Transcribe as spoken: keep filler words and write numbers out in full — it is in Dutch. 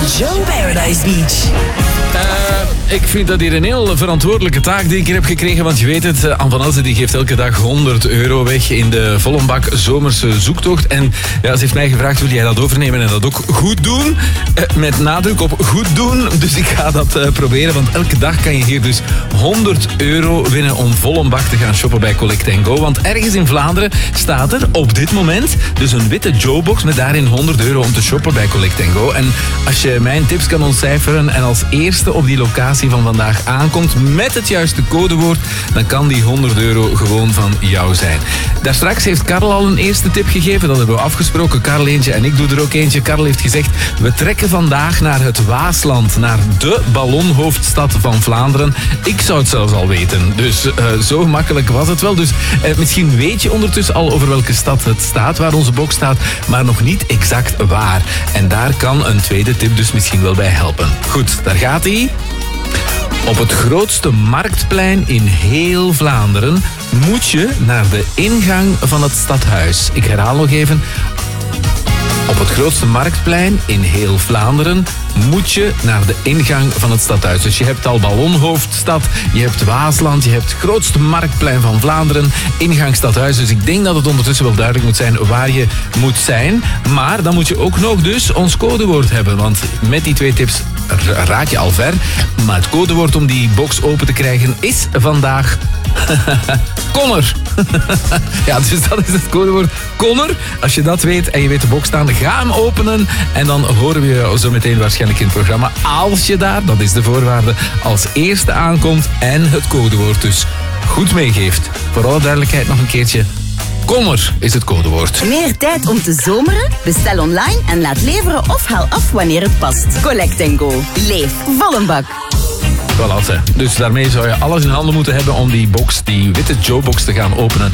Joe Paradise Beach. Uh, ik vind dat hier een heel verantwoordelijke taak die ik hier heb gekregen. Want je weet het, uh, Anne van Elsen die geeft elke dag honderd euro weg in de Vollenbak zomerse zoektocht. En ja, ze heeft mij gevraagd, wil jij dat overnemen en dat ook goed doen? Uh, met nadruk op goed doen. Dus ik ga dat uh, proberen, want elke dag kan je hier dus honderd euro winnen om Vollenbak te gaan shoppen bij Collect and Go. Want ergens in Vlaanderen staat er op dit moment dus een witte Joe-box met daarin honderd euro om te shoppen bij Collect and Go. En als je mijn tips kan ontcijferen en als eerste op die locatie van vandaag aankomt met het juiste codewoord, dan kan die honderd euro gewoon van jou zijn. Daarstraks heeft Karel al een eerste tip gegeven, dat hebben we afgesproken. Karel eentje en ik doe er ook eentje. Karel heeft gezegd, we trekken vandaag naar het Waasland, naar de ballonhoofdstad van Vlaanderen. Ik zou het zelfs al weten, dus uh, zo makkelijk was het wel. Dus uh, misschien weet je ondertussen al over welke stad het staat, waar onze box staat, maar nog niet exact waar. En daar kan een tweede tip dus misschien wel bij helpen. Goed, daar gaat hij. Op het grootste marktplein in heel Vlaanderen moet je naar de ingang van het stadhuis. Ik herhaal nog even. Op het grootste marktplein in heel Vlaanderen moet je naar de ingang van het stadhuis. Dus je hebt al Ballonhoofdstad, je hebt Waasland, je hebt het grootste marktplein van Vlaanderen, ingang stadhuis. Dus ik denk dat het ondertussen wel duidelijk moet zijn waar je moet zijn. Maar dan moet je ook nog dus ons codewoord hebben. Want met die twee tips raak je al ver. Maar het codewoord om die box open te krijgen is vandaag Connor. Ja, dus dat is het codewoord Connor. Als je dat weet en je weet de box staan, ga hem openen. En dan horen we je zo meteen waarschijnlijk in het programma. Als je daar, dat is de voorwaarde, als eerste aankomt en het codewoord dus goed meegeeft. Voor alle duidelijkheid nog een keertje. Kommer is het codewoord. Meer tijd om te zomeren? Bestel online en laat leveren of haal af wanneer het past. Collect and Go. Leef Vollenbak. Voilà, dus daarmee zou je alles in handen moeten hebben om die box, die witte Joe-box te gaan openen